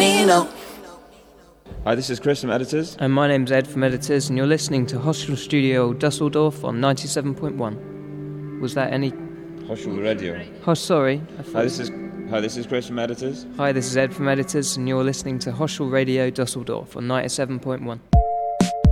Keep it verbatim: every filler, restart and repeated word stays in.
Nino. Hi, this is Chris from Editors. And my name's Ed from Editors, and you're listening to Hostel Studio Dusseldorf on ninety-seven point one. Was that any... Hostel Radio. Oh, sorry. I thought... Hi, this is Hi, this is Chris from Editors. Hi, this is Ed from Editors, and you're listening to Hostel Radio Dusseldorf on ninety-seven point one.